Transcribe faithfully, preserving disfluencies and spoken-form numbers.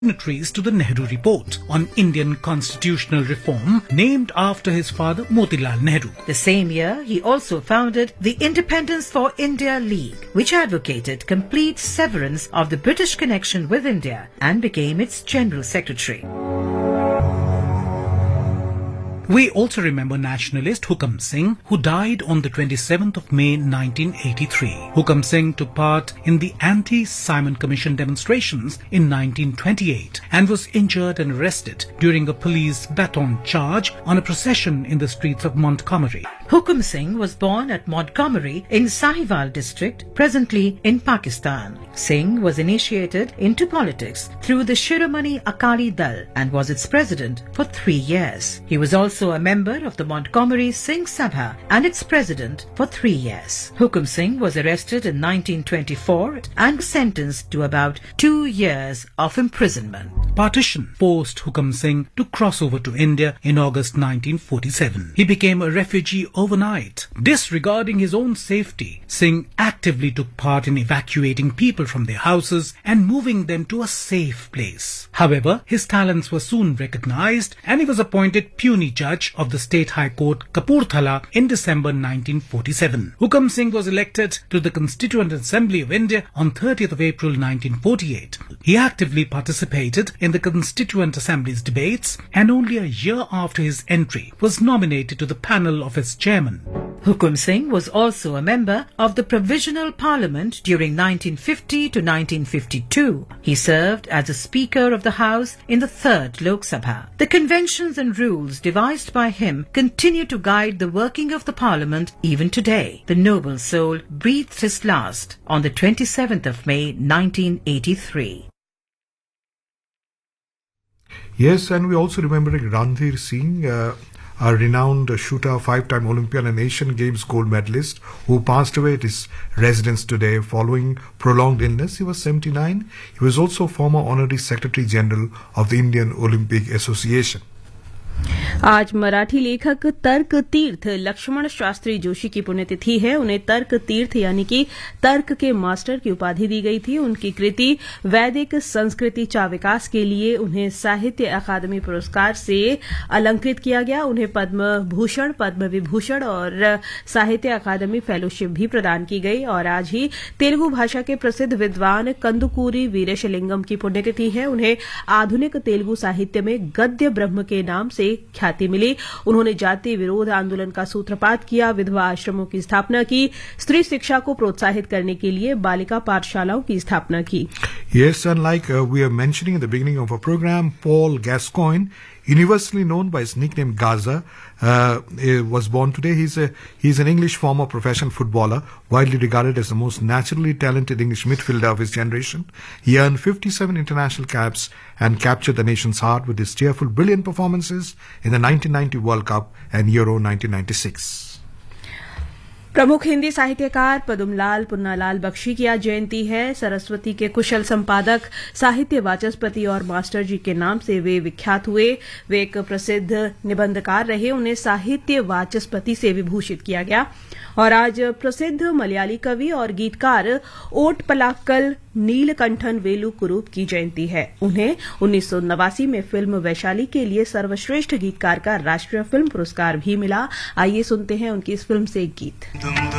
signatories to the Nehru Report on Indian constitutional reform, named after his father Motilal Nehru. The same year, he also founded the Independence for India League, which advocated complete severance of the British connection with India and became its General Secretary. We also remember nationalist Hukam Singh, who died on the twenty-seventh of May nineteen eighty-three. Hukam Singh took part in the anti-Simon Commission demonstrations in nineteen twenty-eight and was injured and arrested during a police baton charge on a procession in the streets of Montgomery. Hukam Singh was born at Montgomery in Sahiwal district, presently in Pakistan. Singh was initiated into politics through the Shiromani Akali Dal and was its president for three years. He was also a member of the Montgomery Singh Sabha and its president for three years. Hukam Singh was arrested in nineteen twenty-four and sentenced to about two years of imprisonment. Partition forced Hukam Singh to cross over to India in August nineteen forty-seven. He became a refugee overnight. Disregarding his own safety, Singh actively took part in evacuating people from their houses and moving them to a safe place. However, his talents were soon recognized and he was appointed puisne judge of the State High Court, Kapurthala, in December nineteen forty-seven. Hukam Singh was elected to the Constituent Assembly of India on thirtieth of April nineteen forty-eight. He actively participated in the Constituent Assembly's debates and only a year after his entry was nominated to the panel of its chairman. Hukam Singh was also a member of the Provisional Parliament during nineteen fifty to nineteen fifty-two. He served as a Speaker of the House in the third Lok Sabha. The conventions and rules devised by him continue to guide the working of the Parliament even today. The noble soul breathed his last on the twenty-seventh of May nineteen eighty-three. Yes, and we also remember Ranveer Singh, uh, a renowned shooter, five-time Olympian and Asian Games gold medalist, who passed away at his residence today following prolonged illness. He was seventy-nine. He was also former Honorary Secretary General of the Indian Olympic Association. आज मराठी लेखक तर्क तीर्थ लक्ष्मण शास्त्री जोशी की पुण्यतिथि है। उन्हें तर्क तीर्थ यानी कि तर्क के मास्टर की उपाधि दी गई थी। उनकी कृति वैदिक संस्कृति चा विकास के लिए उन्हें साहित्य अकादमी पुरस्कार से अलंकृत किया गया। उन्हें पद्म भूषण, पद्म विभूषण और साहित्य अकादमी फेलोशिप भी प्रदान की गई। और आज ही तेलुगु भाषा के प्रसिद्ध विद्वान कंदुकूरी वीरेशलिंगम की पुण्यतिथि है। उन्हें आधुनिक तेलुगु साहित्य में गद्य ब्रह्म के नाम से ख्याति मिली। उन्होंने जाति विरोध आंदोलन का सूत्रपात किया, विधवा आश्रमों की स्थापना की, स्त्री शिक्षा को प्रोत्साहित करने के लिए बालिका पाठशालाओं की स्थापना की। Yes, and like uh, we are mentioning at the beginning of our program, Paul Gascoigne, universally known by his nickname Gaza, uh, was born today. He's a he's an English former professional footballer, widely regarded as the most naturally talented English midfielder of his generation. He earned fifty-seven international caps and captured the nation's heart with his cheerful, brilliant performances in the nineteen ninety World Cup and Euro nineteen ninety-six. प्रमुख हिंदी साहित्यकार पदुमलाल पुन्नालाल बख्शी की आज जयंती है। सरस्वती के कुशल संपादक, साहित्य वाचस्पति और master जी के नाम से वे विख्यात हुए। वे एक प्रसिद्ध निबंधकार रहे। उन्हें साहित्य वाचस्पति से विभूषित किया गया। और आज प्रसिद्ध मलयाली कवि और गीतकार ओट पलाक्कल नीलकंठन वेलु कुरूप की जयंती है। उन्हें उन्नीस सौ नवासी में फिल्म वैशाली के लिए सर्वश्रेष्ठ गीतकार का राष्ट्रीय फिल्म पुरस्कार भी मिला। आइए सुनते हैं उनकी इस फिल्म से एक गीत।